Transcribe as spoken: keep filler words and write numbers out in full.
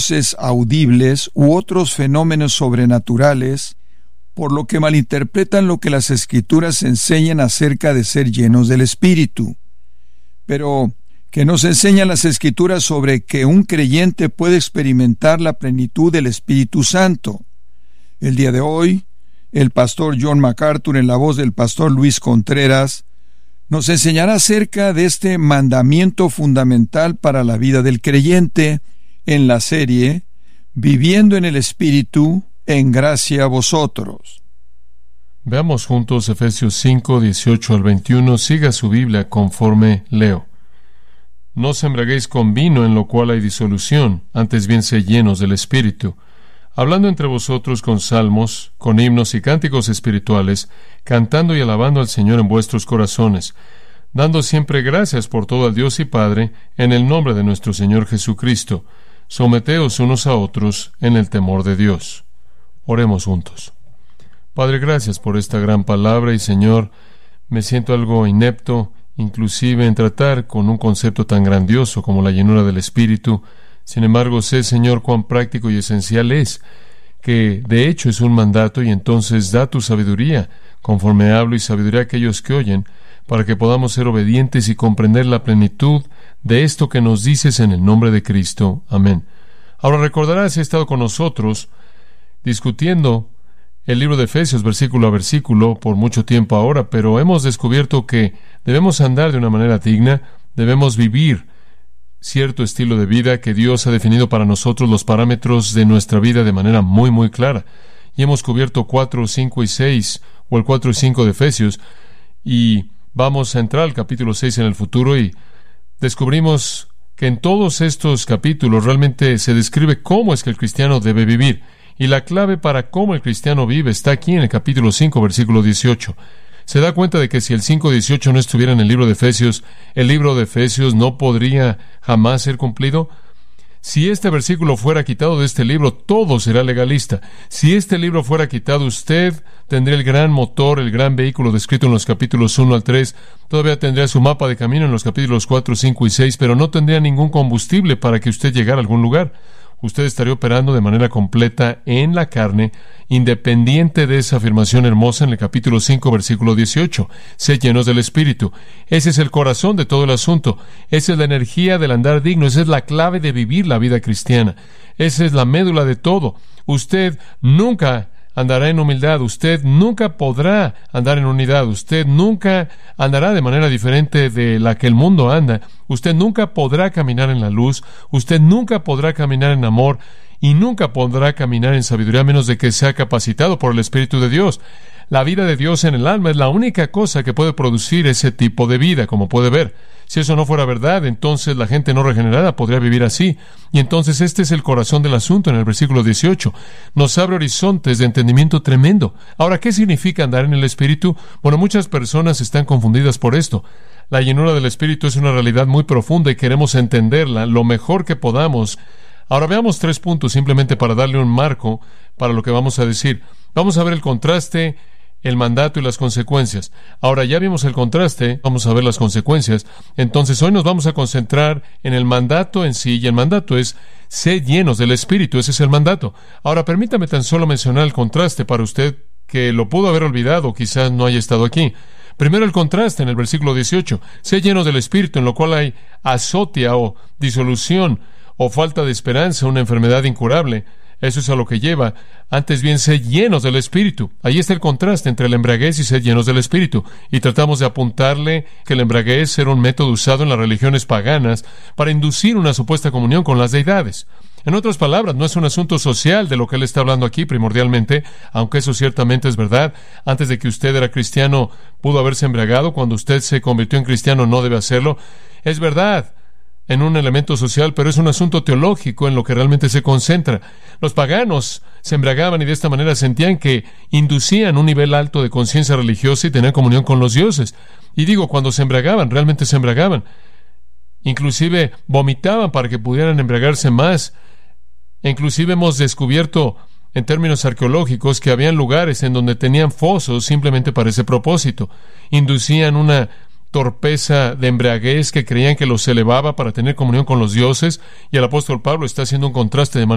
voces audibles u otros fenómenos sobrenaturales, por lo que malinterpretan lo que las Escrituras enseñan acerca de ser llenos del Espíritu. Pero, ¿qué nos enseñan las Escrituras sobre que un creyente puede experimentar la plenitud del Espíritu Santo? El día de hoy, el pastor John MacArthur, en la voz del pastor Luis Contreras, nos enseñará acerca de este mandamiento fundamental para la vida del creyente en la serie Viviendo en el Espíritu, en gracia a vosotros. Veamos juntos Efesios cinco, dieciocho al veintiuno. Siga su Biblia conforme leo. No os embriaguéis con vino, en lo cual hay disolución, antes bien sed llenos del Espíritu, hablando entre vosotros con salmos, con himnos y cánticos espirituales, cantando y alabando al Señor en vuestros corazones, dando siempre gracias por todo al Dios y Padre, en el nombre de nuestro Señor Jesucristo. Someteos unos a otros en el temor de Dios. Oremos juntos. Padre, gracias por esta gran palabra y, Señor, me siento algo inepto, inclusive en tratar con un concepto tan grandioso como la llenura del Espíritu. Sin embargo, sé, Señor, cuán práctico y esencial es, que de hecho es un mandato, y entonces da tu sabiduría, conforme hablo, y sabiduría a aquellos que oyen, para que podamos ser obedientes y comprender la plenitud de esto que nos dices en el nombre de Cristo. Amén. Ahora recordarás, he estado con nosotros discutiendo el libro de Efesios versículo a versículo por mucho tiempo ahora, pero hemos descubierto que debemos andar de una manera digna, debemos vivir cierto estilo de vida, que Dios ha definido para nosotros los parámetros de nuestra vida de manera muy, muy clara. Y hemos cubierto cuatro, cinco y seis, o el cuatro y cinco de Efesios, y vamos a entrar al capítulo seis en el futuro, y descubrimos que en todos estos capítulos realmente se describe cómo es que el cristiano debe vivir. Y la clave para cómo el cristiano vive está aquí en el capítulo cinco, versículo dieciocho. ¿Se da cuenta de que si el cinco dieciocho no estuviera en el libro de Efesios, el libro de Efesios no podría jamás ser cumplido? Si este versículo fuera quitado de este libro, todo será legalista. Si este libro fuera quitado, usted tendría el gran motor, el gran vehículo descrito en los capítulos uno al tres, todavía tendría su mapa de camino en los capítulos cuatro, cinco y seis, pero no tendría ningún combustible para que usted llegara a algún lugar. Usted estaría operando de manera completa en la carne, independiente de esa afirmación hermosa en el capítulo cinco, versículo dieciocho. Sed llenos del Espíritu. Ese es el corazón de todo el asunto. Esa es la energía del andar digno. Esa es la clave de vivir la vida cristiana. Esa es la médula de todo. Usted nunca andará en humildad, usted nunca podrá andar en unidad, usted nunca andará de manera diferente de la que el mundo anda, usted nunca podrá caminar en la luz, usted nunca podrá caminar en amor, y nunca podrá caminar en sabiduría a menos de que sea capacitado por el Espíritu de Dios. La vida de Dios en el alma es la única cosa que puede producir ese tipo de vida, como puede ver. Si eso no fuera verdad, entonces la gente no regenerada podría vivir así. Y entonces este es el corazón del asunto en el versículo dieciocho. Nos abre horizontes de entendimiento tremendo. Ahora, ¿qué significa andar en el Espíritu? Bueno, muchas personas están confundidas por esto. La llenura del Espíritu es una realidad muy profunda y queremos entenderla lo mejor que podamos. Ahora veamos tres puntos simplemente para darle un marco para lo que vamos a decir. Vamos a ver el contraste, el mandato y las consecuencias. Ahora ya vimos el contraste, vamos a ver las consecuencias. Entonces hoy nos vamos a concentrar en el mandato en sí, y el mandato es sed llenos del Espíritu. Ese es el mandato. Ahora permítame tan solo mencionar el contraste para usted que lo pudo haber olvidado, quizás no haya estado aquí. Primero el contraste en el versículo dieciocho. Sed llenos del Espíritu, en lo cual hay azotia o disolución o falta de esperanza, una enfermedad incurable. Eso es a lo que lleva. Antes bien, sed llenos del Espíritu. Ahí está el contraste entre la embriaguez y sed llenos del Espíritu. Y tratamos de apuntarle que la embriaguez era un método usado en las religiones paganas para inducir una supuesta comunión con las deidades. En otras palabras, no es un asunto social de lo que él está hablando aquí primordialmente, aunque eso ciertamente es verdad. Antes de que usted era cristiano, pudo haberse embriagado. Cuando usted se convirtió en cristiano, no debe hacerlo. Es verdad en un elemento social, pero es un asunto teológico en lo que realmente se concentra. Los paganos se embriagaban y de esta manera sentían que inducían un nivel alto de conciencia religiosa y tenían comunión con los dioses. Y digo, cuando se embriagaban, realmente se embriagaban. Inclusive vomitaban para que pudieran embriagarse más. Inclusive hemos descubierto, en términos arqueológicos, que habían lugares en donde tenían fosos simplemente para ese propósito. Inducían una torpeza de embriaguez que creían que los elevaba para tener comunión con los dioses, y el apóstol Pablo está haciendo un contraste de manera